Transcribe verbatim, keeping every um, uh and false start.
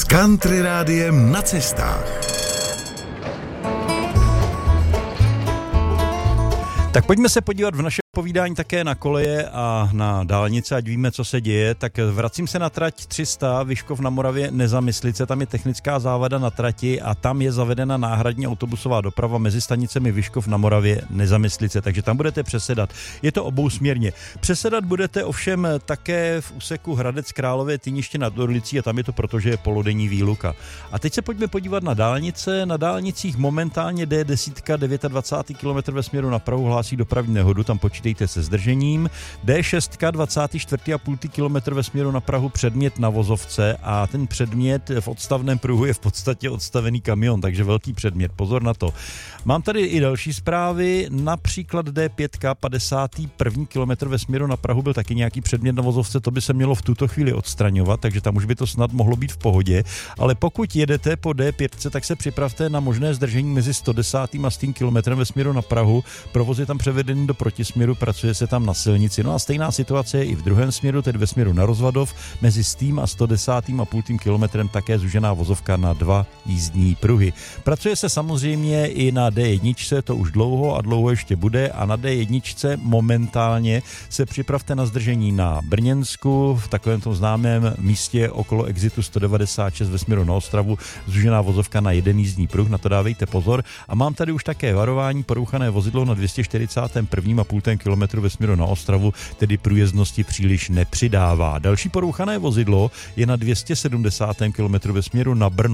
Country rádiem na cestách. Tak pojďme se podívat v našem povídání také na koleje a na dálnice, ať víme, co se děje. Tak vracím se na trať tři sta Vyškov na Moravě Nezamyslice, tam je technická závada na trati a tam je zavedena náhradní autobusová doprava mezi stanicemi Vyškov na Moravě Nezamyslice, takže tam budete přesedat. Je to obousměrně. Přesedat budete ovšem také v úseku Hradec Králové Týniště nad Orlicí a tam je to proto, že je polodenní výluka. A teď se pojďme podívat na dálnice. Na dálnicích momentálně D deset dvacátý devátý kilometr ve směru na Prahu hlásí dopravní nehodu, tam počítejte se zdržením. D šest dvacátý čtvrtý a půl kilometr ve směru na Prahu předmět na vozovce a ten předmět v odstavném pruhu je v podstatě odstavený kamion, takže velký předmět, pozor na to. Mám tady i další zprávy, například D pět padesátý první kilometr ve směru na Prahu byl taky nějaký předmět na vozovce, to by se mělo v tuto chvíli odstraňovat, takže tam už by to snad mohlo být v pohodě, ale pokud jedete po D pět, tak se připravte na možné zdržení mezi sto desátým a stým kilometrem ve směru na Prahu, provoz je tam převedený do protisměru, pracuje se tam na silnici. No a stejná situace je i v druhém směru, tedy ve směru na Rozvadov, mezi stým a sto desátým a půl kilometrem také zúžená vozovka na dva jízdní pruhy. Pracuje se samozřejmě i na D jedna, to už dlouho a dlouho ještě bude a na D jedna momentálně se připravte na zdržení na Brněnsku, v takovém tom známém místě okolo exitu sto devadesát šest ve směru na Ostravu, zúžená vozovka na jeden jízdní pruh, na to dávejte pozor. A mám tady už také varování, porouchané vozidlo na dvě stě čtyřicátém prvním a půl kilometru ve směru na Ostravu, tedy průjezdnosti příliš nepřidává. Další porouchané vozidlo je na dvě stě sedmdesátém kilometru ve směru na Brno.